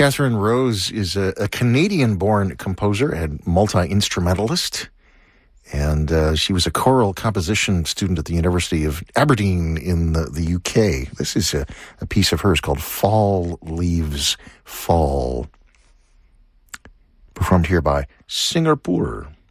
Catherine Rose is a Canadian-born composer and multi-instrumentalist, and she was a choral composition student at the University of Aberdeen in the UK. This is a piece of hers called Fall Leaves Fall, performed here by Singapore.